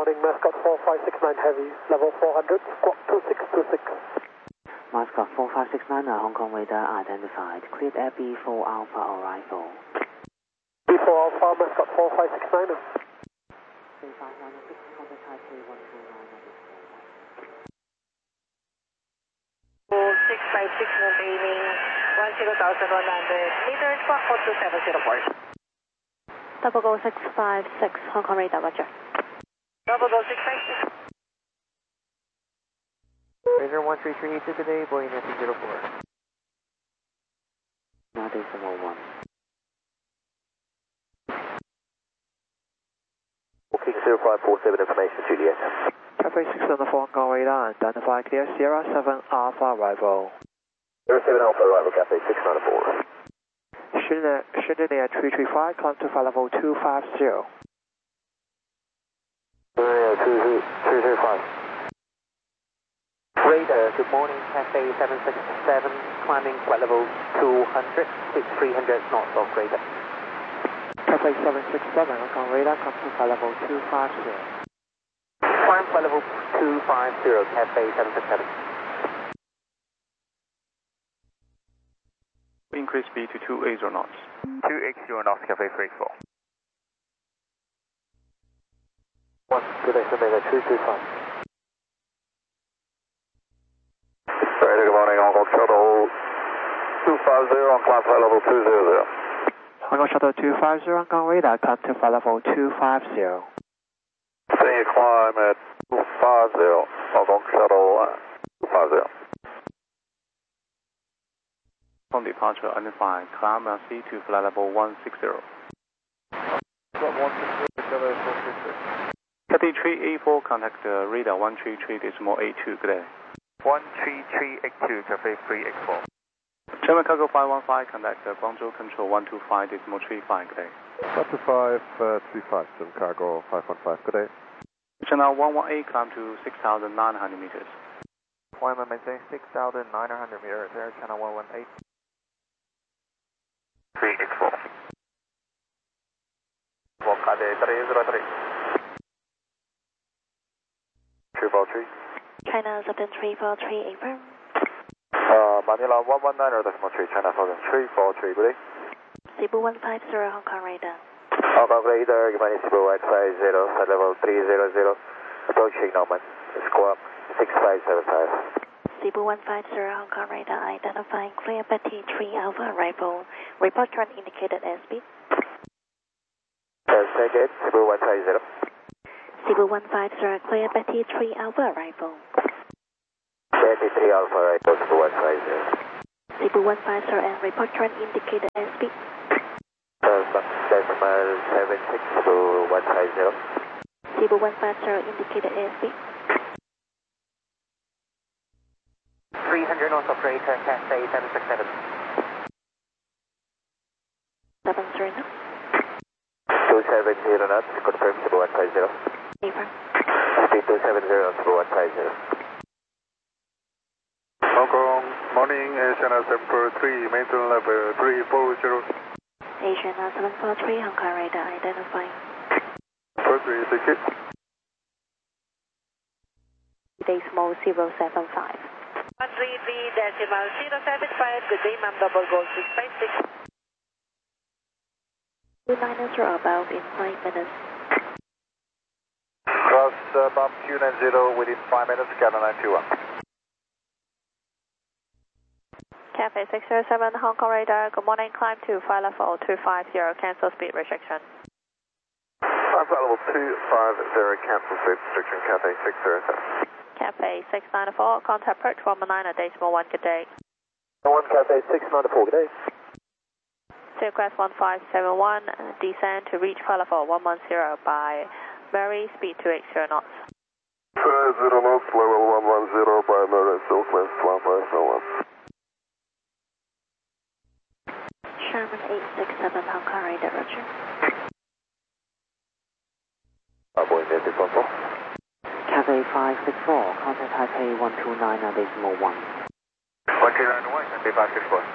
morning, Mascot 4569 Heavy, level 400, squawk 2626. Mascot 4569, Hong Kong radar identified. Cleared Air B4 Alpha arrival. B4 Alpha, Mascot 4569. 3596, contact Taipei 129. 656 maintaining 10,100 meters, squawk 42704. Double go 656, Hong Kong radar, roger. Double go 656. Razor 13382 today, Boeing 1904. Now decimal 1. Booking 0547 information, Juliet. Cafe 6 on the Hong Kong radar, identify clear Sierra 7 Alpha arrival. Sierra 7 Alpha arrival, Cafe 694. Chandelier 335, climb to flight level 250. 335. Radar, good morning, Cafe 767, climbing flight level 200, 300 knots off radar. Cafe 767, Hong Kong radar, come to flight level 250. Climb flight level 250, Cafe 767. Increase speed to 280 knots. 280 knots, Cafe 34. Good day, Jamaica 225. Radar, good morning, Hong Kong Shuttle 250 on climb flight level 200. Hong Kong Shuttle 250, Hong Kong radar, come to flight level 250. Setting a climb at 250, Hong Kong Shuttle 250. On departure, identify climb RC to flight level 160. Cathay 384, contact radar 133.82, good day. 13382, Cafe 384. German Cargo 515, contact Guangzhou Control 125.35, good day. 12535, German Cargo 515, good day. Channel 118, climb to 6,900 meters. Wyman maintain 6,900 meters, air channel 118. 384. Wakade 303. 343. China 7343, affirm. Manila 119.3, China 343, good day. Cebu 150, Hong Kong radar. Hong Kong radar, Yamani Cebu 150, flight level 300, approaching Norman, squawk 6575. Cebu 150, Hong Kong radar, identifying clear Betty 3 Alpha arrival. Report current indicated airspeed. Second, Cebu 150. Cebu 150, clear Betty 3 Alpha arrival. Betty 3 Alpha arrival, Cebu 150. Cebu 150 and report current indicated airspeed. Decimal 76, Cebu 150. Cebu 150 indicated airspeed. 300 knots operator, Cafe 767. 70. 270 knots, confirm Cebu 150. Affirm. Speed 270 knots, Cebu 150. Hong Kong, morning, Asiana 743, maintenance level 340. Asian 743, Hong Kong radar, identifying. 43, ticket. Decimal 075. 133.075, good day, ma'am, double gold 656. 290 above in 5 minutes. Cross bump Q90 within 5 minutes, Canada 921. Cafe 607, Hong Kong radar, good morning, climb to flight level 250, cancel speed restriction. Flight level 250, cancel speed restriction, Cafe 607. Cafe 694, contact approach 119 decimal 1, good day. 1 Cafe 694, good day. Request 1571, descend to reach flight level 110 by Mary, speed 280 knots. 0 knots, level 110 by Mary, Southwest 1571. Sherman 867, Hong Kong radar, roger. Boeing 864. Cathay 564, contact Taipei 129.1. 129.1, Cafe 564.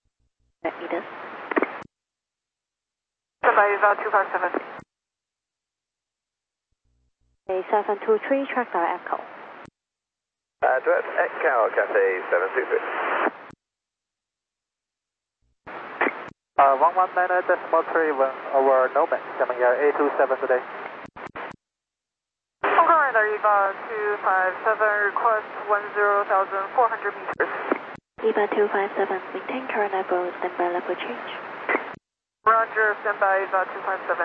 Meters. Somebody about 257. 723, track direct echo. Direct Echo, Cathay 723. 11.9.31 over Nomad, coming here 827 today. Hong Kong radar EVA 257, request 10,400 meters. EVA 257, maintain current level, standby level change. Roger, standby EVA 257.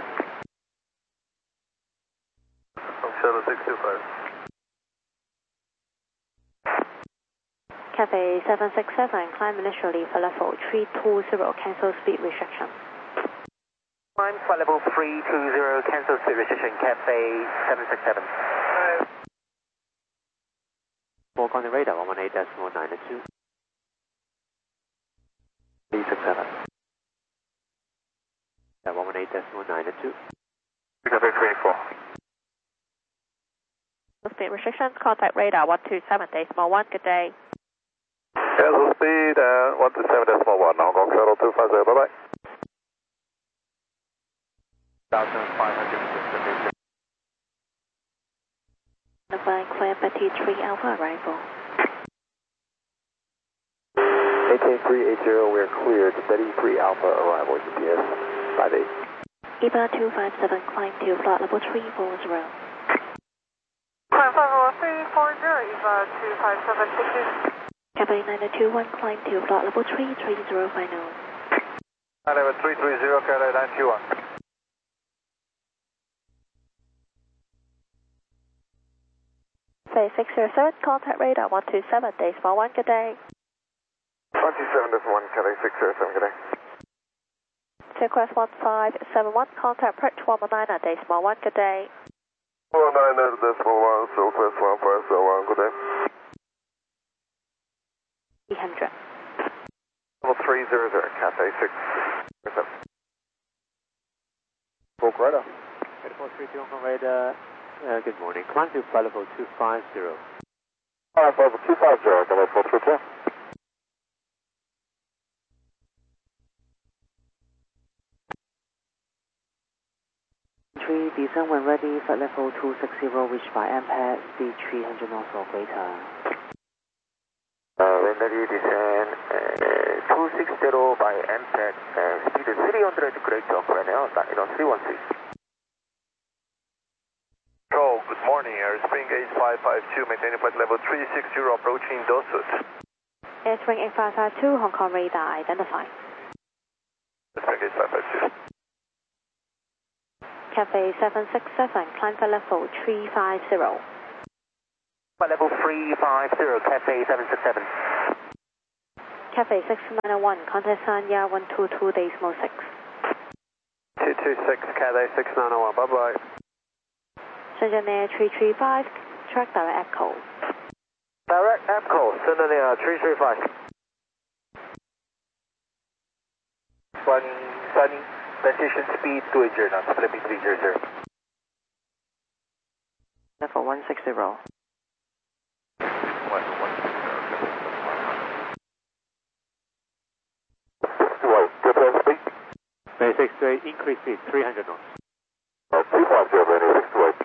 Shuttle 625. Cathay 767, climb initially for level 320, cancel speed restriction. Climb flight level 320, cancel speed restriction, Cathay 767. Walk on the radar, 118.902. 367. 118.902. Cathay 24. Speed restrictions, contact radar 127.1, good day. Cancel speed and 127.1, Hong Kong Shuttle 250, bye-bye. 1,500 meters. November clear Betty 3 Alpha arrival. 18380, we're cleared. Betty 3 Alpha arrival, GPS 58. EVA 257, climb to flight level 340. Climb flight level 340, EVA 257, thank you. Cathay 921, climb to flight level 330 final. Level 330, Cathay 921. Cathay 607, contact radar 127.1, good day. 127.1, Cathay 607, good day. Request 1571, contact approach 119.1, good day. 119.1, Southwest 1571, good day. 300. Level 300, Cathay 607. Walk radar. 8432 on radar. Good morning. Climb to flight level 250. Alright, level 250, Cathay 432. Descend when ready, flight level 260, reached by MPAD, speed 300 knots or greater. When ready, descend 260 by MPAD, speed 300 greater, right now, 313. Control, good morning, Airspring Gauge 552, maintaining flight level 360, approaching Dosut. Airspring 8552, Hong Kong radar identified. Airspring Gauge 552. Cathay 767, climb for level 350. Flight level 350, Cathay 767. Cathay 6901, contact Sanya 122.6. 226, Cathay 6901, bye-bye. Shenzhen Air 335, track direct echo. Direct Echo, Shenzhen Air 335. Sunny, transition speed 280 knots, flipping 300. Level 160. 268, increase speed 300 knots. 250, ready, 628.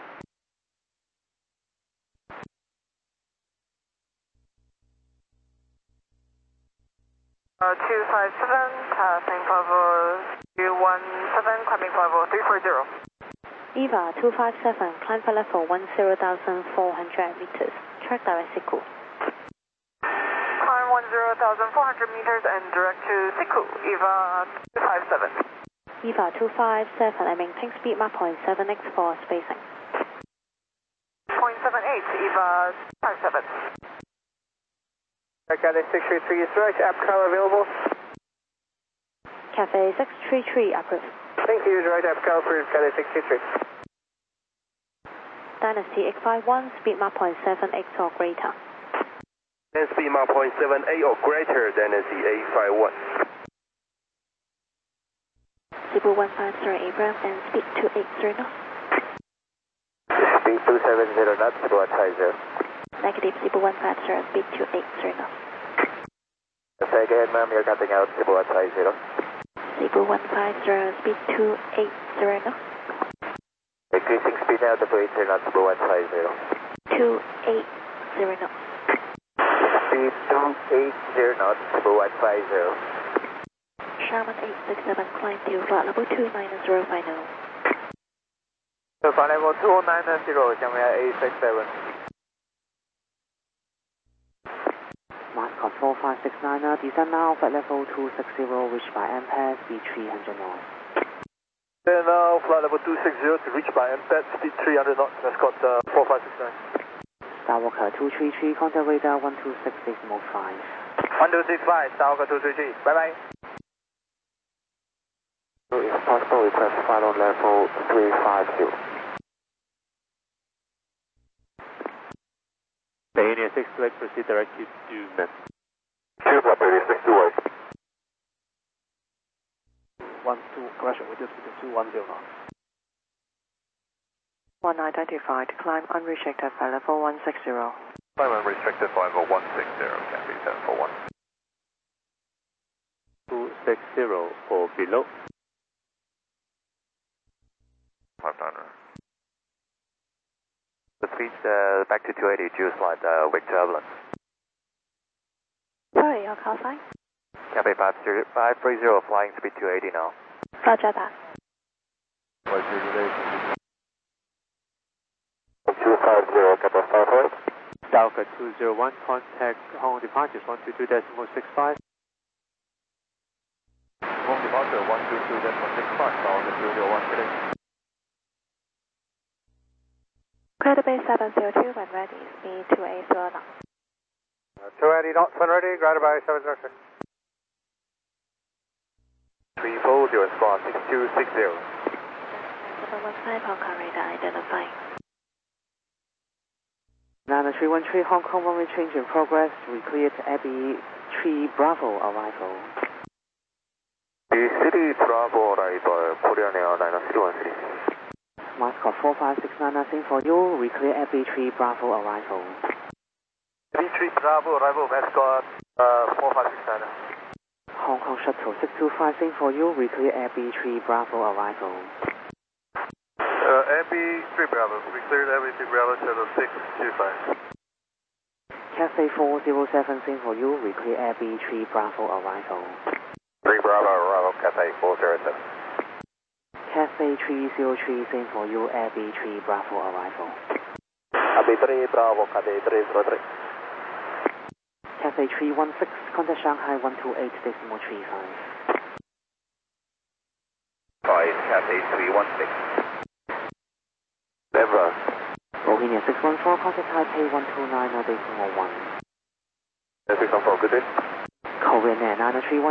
Uh, 257, passing level 217, climbing level 340. EVA 257, climb for level 10,400 meters, track direct Siku. Climb 10,400 meters and direct to Siku, EVA 257. EVA 257, and maintain speed map 0.7x for spacing. 0.78, EVA 57. Cathay 633 is right, APCAL available. Cathay 633 approved. Thank you, right, APCAL approved, Cathay 633. Dynasty 851, speed map 0.7x or greater. Speed map 0.78 or greater than the 851. Cebu 150 Abraham and speed 280 knots. Speed 270 knots, 150. Negative Cebu 150, speed 280 knots. Say again, ma'am, you're cutting out, Cebu 150. Cebu 150, speed 280 knots. Increasing speed now the bridge, 0 knots, 150. 280 knots. Speed 280 knots, 150. Sherman 867, climb to flight level 29050. So flight level 290, Shanghai 867. Mascot 4569, descend now, flight level 260, reach by MPAD, speed 300 knots. Then now, flight level 260 to reach by MPAD, speed 300 knots, Mascot 4569. Skywalker 233, contact radar 126 decimal 5. 1265, Skywalker 233, bye bye. If possible, request flight on level 350. Bahania 628, proceed directly to MEM. 2 Bahania 628. 12, correction, we just between 210 knots. 1925 to climb unrestricted flight level 160. Climb unrestricted flight level 160, Cathay 741. 260 or below. 500. The speed back to 280, due slight wake turbulence. Sorry, your call sign? Cathay 530, flying speed 280 now. Roger that. 250, Cathay 5 Skywalker 201, contact Hong departures 122.65. Home departure 122.65, Skywalker 201, today. Credit base 702 when ready, speed 280 knots. 280 knots when ready, grounded by 706. 340, squawk 6260. 715 Hong Kong radar identifying. Niner 313, Hong Kong runway change in progress. We cleared Abbey 3 Bravo arrival. The City Bravo arrival, Korean Airliner 313. Mascot 4569, nothing for you. We clear Abbey 3 Bravo arrival. 33 Bravo, arrival, Mascot 4569. Hong Kong Shuttle 625, same for you. We clear Abbey 3 Bravo arrival. Abbey 3 Bravo, we cleared Abbey 3 Bravo, Shuttle 625. Cathay 407, same for you. We clear Abbey 3 Bravo arrival. 3 Bravo, arrival, Cathay 407. Cathay 303, same for you. Abbey 3 Bravo arrival. Abbey 3 Bravo, Cathay 303. Cathay 316, contact Shanghai 128.35. 5, Cathay 316. Never. Bohemia 614, contact Taipei 129.1. 614, good day. Korean Air 931.